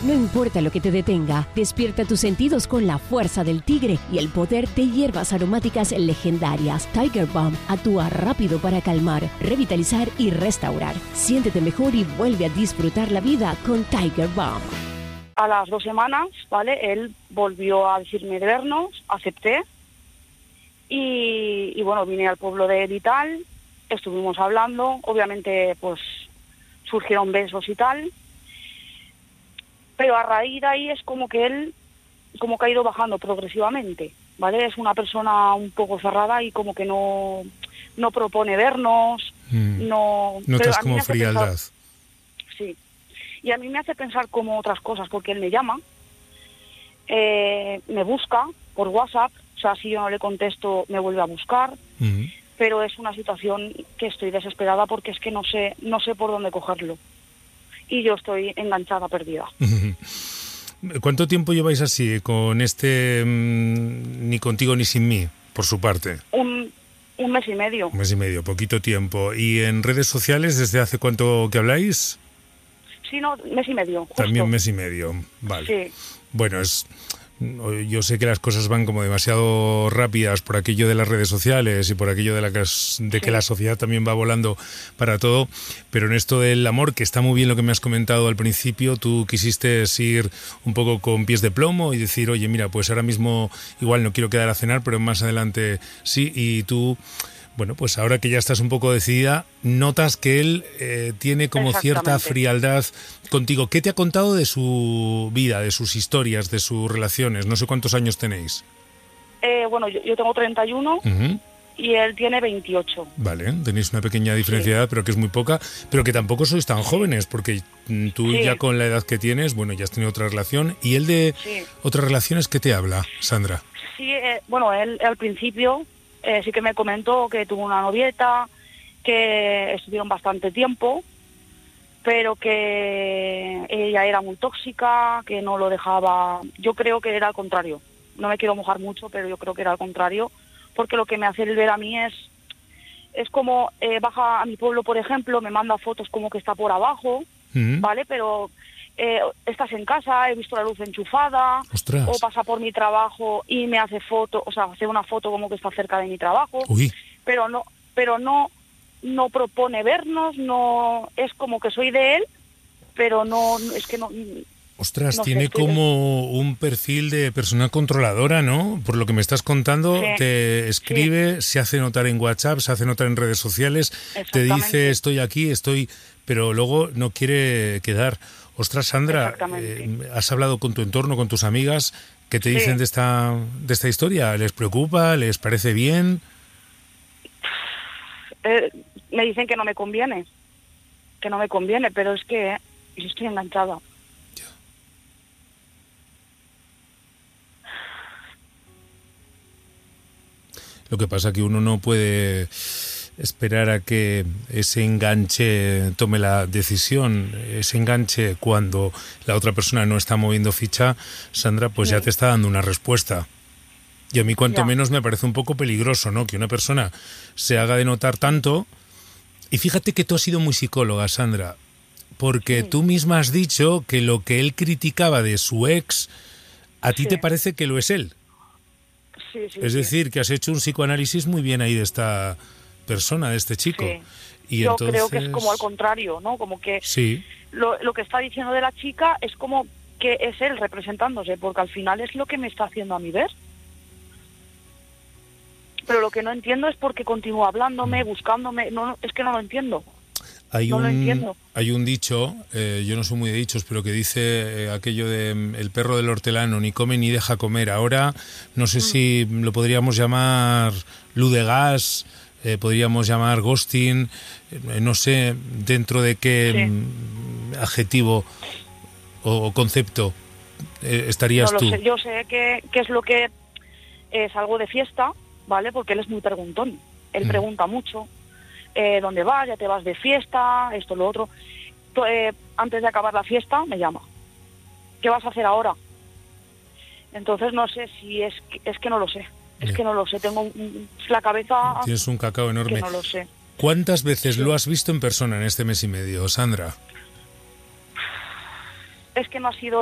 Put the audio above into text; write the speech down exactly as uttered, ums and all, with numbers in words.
No importa lo que te detenga, despierta tus sentidos con la fuerza del tigre y el poder de hierbas aromáticas legendarias. Tiger Balm actúa rápido para calmar, revitalizar y restaurar. Siéntete mejor y vuelve a disfrutar la vida con Tiger Balm. A las dos semanas, ¿vale? Él volvió a decirme de vernos, acepté. Y, y bueno, vine al pueblo de él y tal, estuvimos hablando, obviamente pues surgieron besos y tal. Pero a raíz de ahí es como que él, como que ha ido bajando progresivamente, ¿vale? Es una persona un poco cerrada y como que no, no propone vernos, mm. no... Notas como frialdad. Pensar, sí. Y a mí me hace pensar como otras cosas, porque él me llama, eh, me busca por WhatsApp, o sea, si yo no le contesto, me vuelve a buscar, mm. pero es una situación que estoy desesperada porque es que no sé, no sé por dónde cogerlo. Y yo estoy enganchada, perdida. ¿Cuánto tiempo lleváis así, con este mmm, ni contigo ni sin mí, por su parte? Un, un mes y medio. Un mes y medio, poquito tiempo. ¿Y en redes sociales desde hace cuánto que habláis? Sí, no, mes y medio. Justo. También un mes y medio, vale. Sí. Bueno, es... Yo sé que las cosas van como demasiado rápidas por aquello de las redes sociales y por aquello de, la que, de sí. que la sociedad también va volando para todo, pero en esto del amor, que está muy bien lo que me has comentado al principio, tú quisiste ir un poco con pies de plomo y decir, oye, mira, pues ahora mismo igual no quiero quedar a cenar, pero más adelante sí, y tú... Bueno, pues ahora que ya estás un poco decidida, notas que él eh, tiene como cierta frialdad contigo. ¿Qué te ha contado de su vida, de sus historias, de sus relaciones? No sé cuántos años tenéis. Eh, bueno, yo, yo tengo treinta y uno uh-huh. y él tiene veintiocho. Vale, tenéis una pequeña diferencia de edad, pero que es muy poca, pero que tampoco sois tan jóvenes, porque tú sí. ya con la edad que tienes, bueno, ya has tenido otra relación. ¿Y él de sí. otras relaciones qué te habla, Sandra? Sí, eh, bueno, él al principio... Eh, sí que me comentó que tuvo una novieta, que estuvieron bastante tiempo, pero que ella era muy tóxica, que no lo dejaba... Yo creo que era al contrario. No me quiero mojar mucho, pero yo creo que era al contrario, porque lo que me hace él ver a mí es... Es como, eh, baja a mi pueblo, por ejemplo, me manda fotos como que está por abajo, mm-hmm. ¿vale? Pero... Eh, estás en casa, he visto la luz enchufada. ¡Ostras! O pasa por mi trabajo y me hace foto, o sea, hace una foto como que está cerca de mi trabajo. Uy. Pero no, pero no, no propone vernos, no, es como que soy de él, pero no, es que no. Ostras, no tiene sé, como de... un perfil de persona controladora, ¿no? Por lo que me estás contando, sí, te escribe, sí. se hace notar en WhatsApp, se hace notar en redes sociales, te dice estoy aquí, estoy, pero luego no quiere quedar. Ostras, Sandra, eh, ¿has hablado con tu entorno, con tus amigas? ¿Qué te sí. dicen de esta de esta historia? ¿Les preocupa? ¿Les parece bien? Eh, me dicen que no me conviene, que no me conviene, pero es que eh, yo estoy enganchada. Ya. Lo que pasa es que uno no puede... esperar a que ese enganche tome la decisión, ese enganche cuando la otra persona no está moviendo ficha, Sandra, pues sí. ya te está dando una respuesta. Y a mí cuanto ya. menos me parece un poco peligroso, ¿no? Que una persona se haga de notar tanto. Y fíjate que tú has sido muy psicóloga, Sandra, porque sí. tú misma has dicho que lo que él criticaba de su ex, a ti sí. te parece que lo es él. Sí, sí, es sí. decir, que has hecho un psicoanálisis muy bien ahí de esta... persona, de este chico. Sí. Y Yo entonces... creo que es como al contrario, ¿no? Como que sí. lo, lo que está diciendo de la chica es como que es él representándose, porque al final es lo que me está haciendo a mí ver. Pero lo que no entiendo es por qué continúa hablándome, buscándome, no, es que no lo entiendo. Hay no un, lo entiendo. Hay un dicho, eh, yo no soy muy de dichos, pero que dice eh, aquello de el perro del hortelano ni come ni deja comer. Ahora no sé mm. si lo podríamos llamar luz de gas, Eh, podríamos llamar ghosting, eh, no sé dentro de qué sí. mm, adjetivo o, o concepto eh, estarías no lo tú. Sé. Yo sé que, que es lo que es algo de fiesta, ¿vale? Porque él es muy preguntón, él mm. pregunta mucho, eh, ¿dónde vas? ¿Ya te vas de fiesta? Esto, lo otro. Eh, antes de acabar la fiesta me llama. ¿Qué vas a hacer ahora? Entonces no sé si es que, es que no lo sé. Es que no lo sé, tengo un, la cabeza... Tienes un cacao enorme. Que no lo sé. ¿Cuántas veces sí. lo has visto en persona en este mes y medio, Sandra? Es que no ha sido